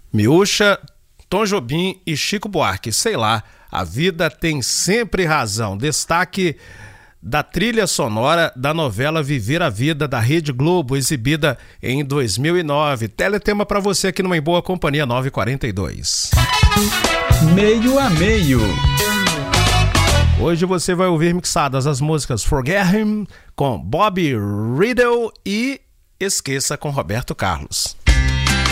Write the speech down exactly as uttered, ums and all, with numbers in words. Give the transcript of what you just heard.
Miúcha, Tom Jobim e Chico Buarque, sei lá, a vida tem sempre razão. Destaque da trilha sonora da novela Viver a Vida, da Rede Globo, exibida em dois mil e nove. Teletema para você aqui numa Em Boa Companhia nove e quarenta e dois. Meio a meio. Hoje você vai ouvir mixadas as músicas Forget Him com Bob Riddle e Esqueça com Roberto Carlos.